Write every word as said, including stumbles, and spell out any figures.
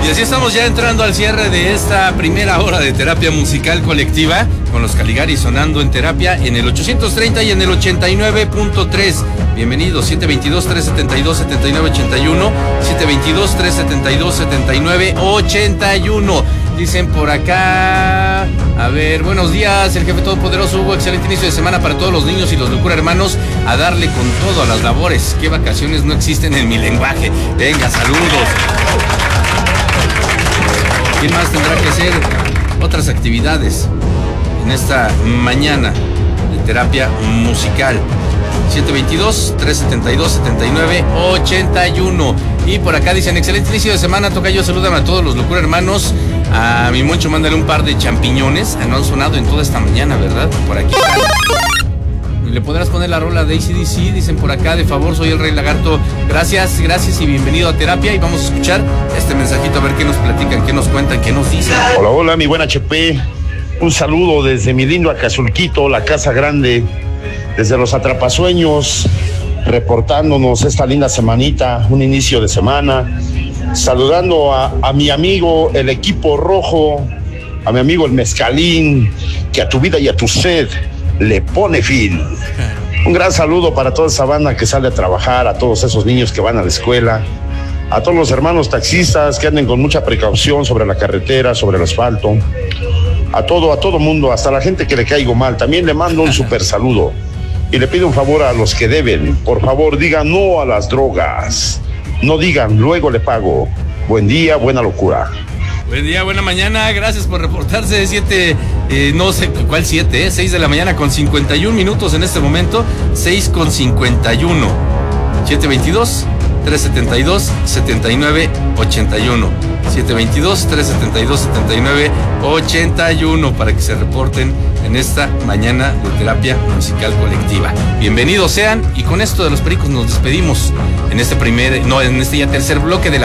Y así estamos ya entrando al cierre de esta primera hora de terapia musical colectiva, con los Caligari sonando en terapia en el ochocientos treinta y en el ochenta y nueve punto tres. Bienvenidos, siete veintidós, trescientos setenta y dos, setenta y nueve ochenta y uno, siete veintidós, trescientos setenta y dos, setenta y nueve ochenta y uno. Dicen por acá, a ver, buenos días, el jefe todopoderoso Hugo, excelente inicio de semana para todos los niños y los locura hermanos, a darle con todo a las labores. ¿Qué vacaciones no existen en mi lenguaje? Venga, saludos. ¿Quién más tendrá que hacer otras actividades en esta mañana de terapia musical? siete veintidós, trescientos setenta y dos, setenta y nueve ochenta y uno. Y por acá dicen, excelente inicio de semana, tocayo, saludan a todos los locura hermanos. A mi Moncho, mándale un par de champiñones. No han sonado en toda esta mañana, ¿verdad? Por aquí. ¿Le podrás poner la rola de A C D C? Dicen por acá, de favor, soy el Rey Lagarto. Gracias, gracias y bienvenido a terapia. Y vamos a escuchar este mensajito, a ver qué nos platican, qué nos cuentan, qué nos dicen. Hola, hola, mi buen H P. Un saludo desde mi lindo Acazulquito, la Casa Grande, desde los Atrapasueños, reportándonos esta linda semanita, un inicio de semana. Saludando a, a mi amigo, el equipo rojo, a mi amigo el Mezcalín, que a tu vida y a tu sed le pone fin. Un gran saludo para toda esa banda que sale a trabajar, a todos esos niños que van a la escuela, a todos los hermanos taxistas que anden con mucha precaución sobre la carretera, sobre el asfalto, a todo, a todo mundo, hasta la gente que le caigo mal. También le mando un super saludo y le pido un favor a los que deben. Por favor, digan no a las drogas. No digan, luego le pago. Buen día, buena locura. Buen día, buena mañana, gracias por reportarse de siete, eh, no sé cuál siete, eh, seis de la mañana con cincuenta y un minutos en este momento, seis con cincuenta y uno, siete veintidós, trescientos setenta y dos, setenta y nueve ochenta y uno, siete veintidós, trescientos setenta y dos, setenta y nueve ochenta y uno para que se reporten en esta mañana de terapia musical colectiva. Bienvenidos sean, y con esto de los pericos nos despedimos en este primer, no, en este ya tercer bloque de la